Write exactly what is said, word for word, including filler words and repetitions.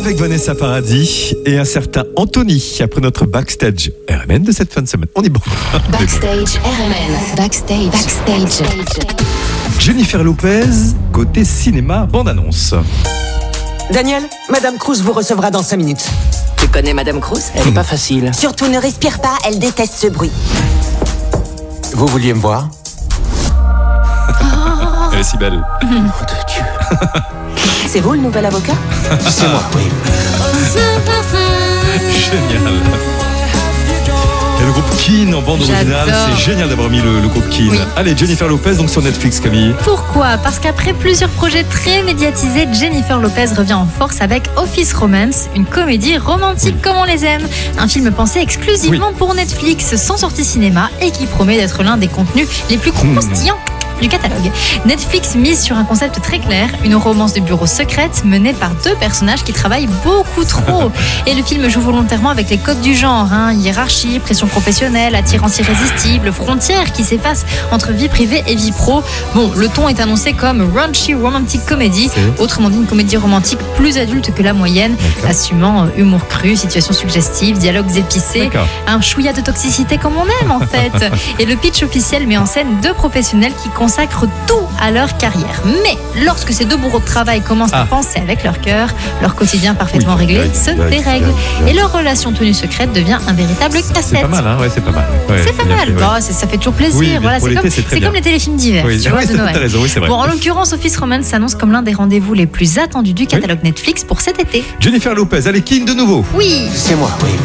Avec Vanessa Paradis et un certain Anthony, après notre backstage R M N de cette fin de semaine. On est bon. Backstage R M N. Backstage. Backstage. Jennifer Lopez, côté cinéma, bande-annonce. Daniel, Madame Cruz vous recevra dans cinq minutes. Tu connais Madame Cruz? Elle est pas facile. Surtout ne respire pas, elle déteste ce bruit. Vous vouliez me voir? Elle est si belle. Oh de Dieu. C'est vous le nouvel avocat? C'est moi, oui. Génial. Et le groupe Keane en bande originale, J'adore. c'est génial d'avoir mis le, le groupe Keane. Oui. Allez, Jennifer Lopez, donc sur Netflix, Camille. Pourquoi ? Parce qu'après plusieurs projets très médiatisés, Jennifer Lopez revient en force avec Office Romance, une comédie romantique comme on les aime. Un film pensé exclusivement pour Netflix, sans sortie cinéma et qui promet d'être l'un des contenus les plus croustillants du catalogue. Netflix mise sur un concept très clair, une romance de bureau secrète menée par deux personnages qui travaillent beaucoup trop. Et le film joue volontairement avec les codes du genre, hein, hiérarchie, pression professionnelle, attirance irrésistible, frontières qui s'effacent entre vie privée et vie pro. Bon, le ton est annoncé comme raunchy romantic comedy, C'est... autrement dit une comédie romantique plus adulte que la moyenne, D'accord. assumant euh, humour cru, situations suggestives, dialogues épicés, D'accord. un chouïa de toxicité comme on aime en fait. Et le pitch officiel met en scène deux professionnels qui consacrent tout à leur carrière. Mais lorsque ces deux bourreaux de travail commencent Ah. à penser avec leur cœur, leur quotidien parfaitement Oui, réglé ouais, se ouais, dérègle. ouais, ouais. Et leur relation tenue secrète devient un véritable C'est casse-tête. pas mal, hein, ouais, c'est pas mal. Ouais, C'est pas bien mal, fait, ouais. Bon, c'est- ça fait toujours plaisir. Oui, voilà, pour c'est l'été, comme, c'est très c'est bien. comme les téléfilms d'hiver, Oui, tu vois, oui, de c'est- Noël. t'as raison, oui, c'est vrai. Bon, en l'occurrence, Office Romance s'annonce comme l'un des rendez-vous les plus attendus du catalogue Netflix pour cet été. Jennifer Lopez, allez, Keane de nouveau. Oui. C'est moi, oui.